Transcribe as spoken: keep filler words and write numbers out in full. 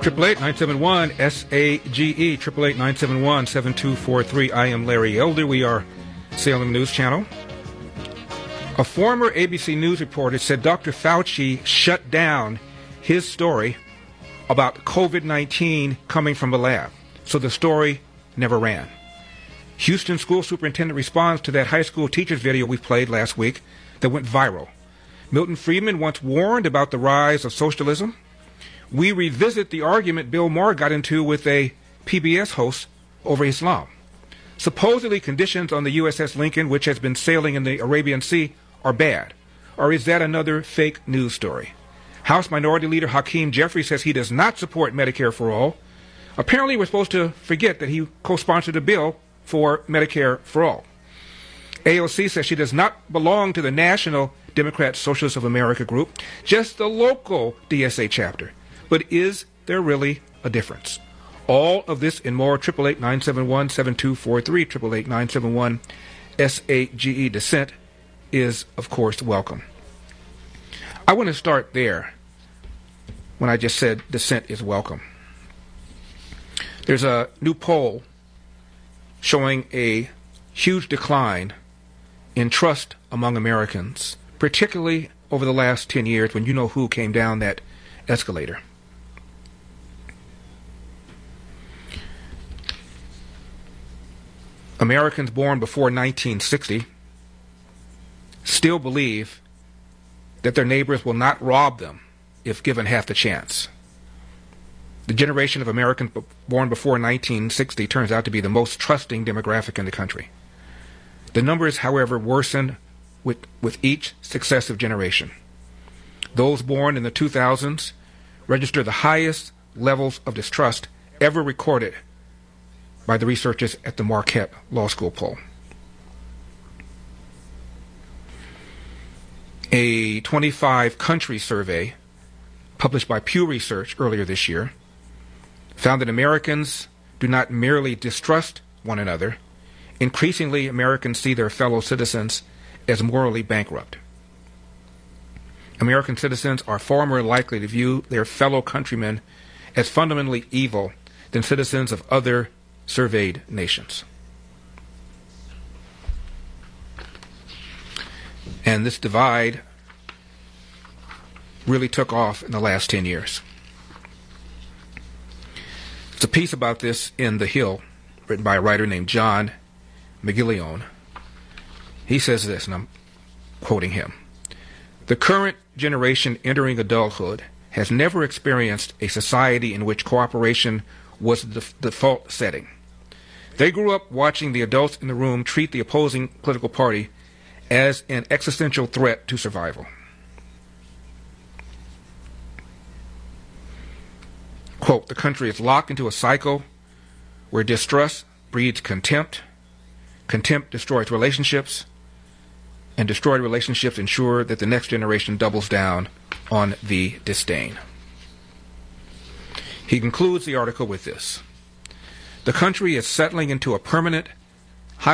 Triple eight nine seven one S A G E. Triple eight nine seven one seven two four three. I am Larry Elder. We are Salem News Channel. A former A B C News reporter said Doctor Fauci shut down his story about COVID nineteen coming from a lab, so the story never ran. Houston school superintendent responds to that high school teacher's video we played last week that went viral. Milton Friedman once warned about the rise of socialism. We revisit the argument Bill Maher got into with a P B S host over Islam. Supposedly conditions on the U S S Lincoln, which has been sailing in the Arabian Sea, are bad. Or is that another fake news story? House Minority Leader Hakeem Jeffries says he does not support Medicare for all. Apparently we're supposed to forget that he co-sponsored a bill for Medicare for all. A O C says she does not belong to the National Democrat Socialists of America group, just the local D S A chapter. But is there really a difference? All of this and more. Triple eight nine seven one seven two four three. Triple eight nine seven one S A G E. Dissent is, of course, welcome. I want to start there when I just said dissent is welcome. There's a new poll showing a huge decline in trust among Americans, particularly over the last ten years when you know who came down that escalator. Americans born before nineteen sixty still believe that their neighbors will not rob them if given half the chance. The generation of Americans born before nineteen sixty turns out to be the most trusting demographic in the country. The numbers, however, worsen with, with each successive generation. Those born in the two thousands register the highest levels of distrust ever recorded by the researchers at the Marquette Law School poll. A twenty-five country survey published by Pew Research earlier this year found that Americans do not merely distrust one another. Increasingly, Americans see their fellow citizens as morally bankrupt. American citizens are far more likely to view their fellow countrymen as fundamentally evil than citizens of other surveyed nations. And this divide really took off in the last ten years. There's a piece about this in The Hill, written by a writer named John McGillione. He says this, and I'm quoting him: "The current generation entering adulthood has never experienced a society in which cooperation was the default setting. They grew up watching the adults in the room treat the opposing political party as an existential threat to survival." Quote, "The country is locked into a cycle where distrust breeds contempt, contempt destroys relationships, and destroyed relationships ensure that the next generation doubles down on the disdain." He concludes the article with this: "The country is settling into a permanent